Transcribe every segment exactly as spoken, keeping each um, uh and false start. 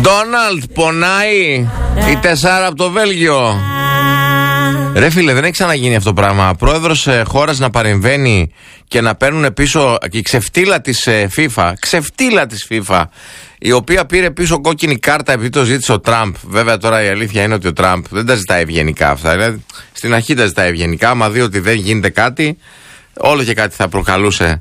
Ντόναλντ, πονάει η τεσσάρα από το Βέλγιο. Ρε φίλε, δεν έχει ξαναγίνει αυτό το πράγμα. Πρόεδρος ε, χώρας να παρεμβαίνει και να παίρνουν πίσω η ξεφτύλα της ε, FIFA. Ξεφτύλα της FIFA, η οποία πήρε πίσω κόκκινη κάρτα επειδή το ζήτησε ο Τραμπ. Βέβαια τώρα η αλήθεια είναι ότι ο Τραμπ δεν τα ζητάει ευγενικά αυτά. Δηλαδή, στην αρχή τα ζητάει ευγενικά. Άμα δει ότι δεν γίνεται κάτι, όλο και κάτι θα προκαλούσε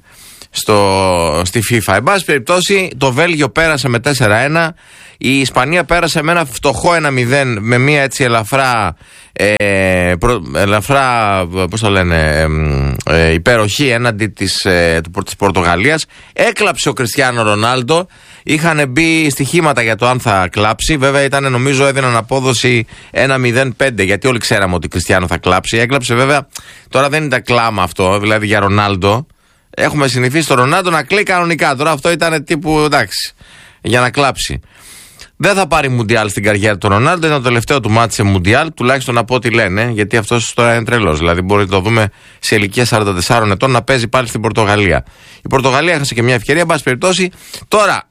στο, στη FIFA. Εν πάση περιπτώσει, το Βέλγιο πέρασε με τέσσερα ένα. Η Ισπανία πέρασε με ένα φτωχό ένα μηδέν, με μια έτσι ελαφρά, ε, προ, ελαφρά πώς το λένε, ε, ε, υπεροχή έναντι της, ε, της Πορτογαλίας. Έκλαψε ο Κριστιάνο Ρονάλντο. Είχαν μπει στοιχήματα για το αν θα κλάψει. Βέβαια ήταν, νομίζω έδιναν απόδοση ένα μηδέν πέντε, γιατί όλοι ξέραμε ότι ο Κριστιάνο θα κλάψει. Έκλαψε βέβαια. Τώρα δεν ήταν κλάμα αυτό, δηλαδή για Ρονάλντο. Έχουμε συνηθίσει τον Ρονάλντο να κλαίει κανονικά. Τώρα αυτό ήταν τύπου εντάξει, για να κλάψει. Δεν θα πάρει Μουντιάλ στην καριέρα του Ρονάλντο. Είναι το τελευταίο του μάτι σε Μουντιάλ, τουλάχιστον από ό,τι λένε, γιατί αυτό τώρα είναι τρελός. Δηλαδή, μπορεί να το δούμε σε ηλικία σαράντα τεσσάρων ετών να παίζει πάλι στην Πορτογαλία. Η Πορτογαλία έχασε και μια ευκαιρία, εν πάση περιπτώσει. Τώρα,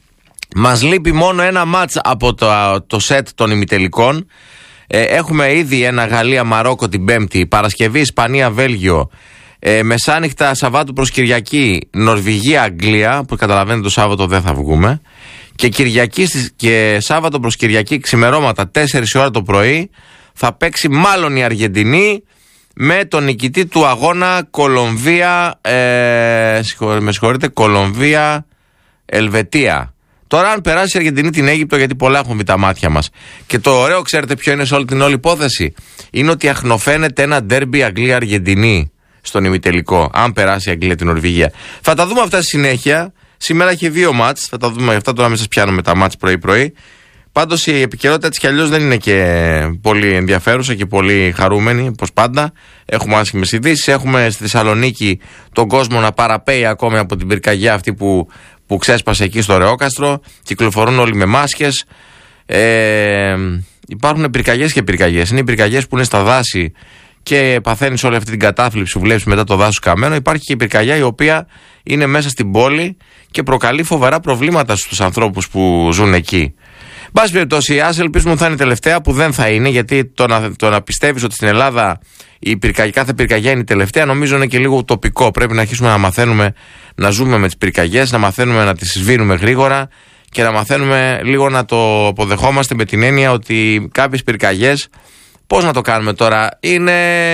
μας λείπει μόνο ένα μάτς από το, το σετ των ημιτελικών. Ε, έχουμε ήδη ένα Γαλλία-Μαρόκο την Πέμπτη, Παρασκευή Ισπανία-Βέλγιο. Ε, μεσάνυχτα Σαββάτου προς Κυριακή Νορβηγία-Αγγλία, που καταλαβαίνετε το Σάββατο δεν θα βγούμε. Και Κυριακή και Σάββατο προς Κυριακή ξημερώματα τέσσερις ώρα το πρωί θα παίξει μάλλον η Αργεντινή με τον νικητή του αγώνα Κολομβία, ε, με συγχωρείτε, Κολομβία Ελβετία. Τώρα αν περάσει η Αργεντινή την Αίγυπτο, γιατί πολλά έχουν δει τα μάτια μας. Και το ωραίο, ξέρετε ποιο είναι σε όλη την όλη υπόθεση? Είναι ότι αχνοφαίνεται ένα ντέρμπι Αγγλία-Αργεντινή στον ημιτελικό, αν περάσει η Αγγλία την Νορβηγία. Θα τα δούμε αυτά στη συνέχεια. Σήμερα έχει δύο μάτς, θα τα δούμε αυτά, τώρα μην σας πιάνουμε τα μάτς πρωί-πρωί. Πάντως η επικαιρότητα έτσι κι αλλιώς δεν είναι και πολύ ενδιαφέρουσα και πολύ χαρούμενη, όπως πάντα. Έχουμε άσχημες ειδήσεις, έχουμε στη Θεσσαλονίκη τον κόσμο να παραπέει ακόμη από την πυρκαγιά αυτή που, που ξέσπασε εκεί στο Ρεόκαστρο. Κυκλοφορούν όλοι με μάσκες. Ε, υπάρχουν πυρκαγιές και πυρκαγιές. Είναι οι πυρκαγιές που είναι στα δάση και παθαίνεις όλη αυτή την κατάθλιψη που βλέπεις μετά το δάσος καμένο. Υπάρχει και η πυρκαγιά η οποία είναι μέσα στην πόλη και προκαλεί φοβερά προβλήματα στους ανθρώπους που ζουν εκεί. Μπας περιπτώσει, ας ελπίζουμε ότι θα είναι τελευταία, που δεν θα είναι, γιατί το να, το να πιστεύεις ότι στην Ελλάδα η πυρκαγιά, κάθε πυρκαγιά είναι η τελευταία, νομίζω είναι και λίγο ουτοπικό. Πρέπει να αρχίσουμε να μαθαίνουμε να ζούμε με τις πυρκαγιές, να μαθαίνουμε να τις σβήνουμε γρήγορα και να μαθαίνουμε λίγο να το αποδεχόμαστε με την έννοια ότι κάποιες πυρκαγιές, πώς να το κάνουμε τώρα, είναι,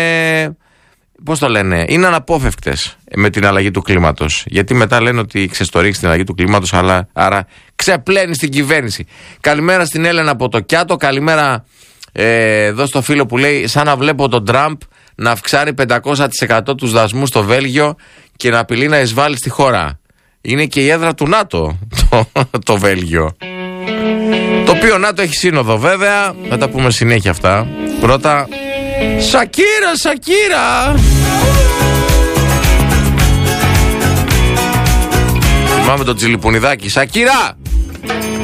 πώς το λένε, είναι αναπόφευκτες με την αλλαγή του κλίματος. Γιατί μετά λένε ότι ξεστορίξει την αλλαγή του κλίματος, αλλά, άρα ξεπλένει την κυβέρνηση. Καλημέρα στην Έλενα από το Κιάτο. Καλημέρα ε, εδώ στο φίλο που λέει: σαν να βλέπω τον Τραμπ να αυξάνει πεντακόσια τοις εκατό τους δασμούς στο Βέλγιο και να απειλεί να εισβάλλει στη χώρα. Είναι και η έδρα του ΝΑΤΟ το, το Βέλγιο. Το οποίο ΝΑΤΟ έχει σύνοδο βέβαια. Θα τα πούμε συνέχεια αυτά. Πρώτα, Σακύρα, Σακύρα. Θυμάμαι τον Τσιλιπουνιδάκη. Σακύρα!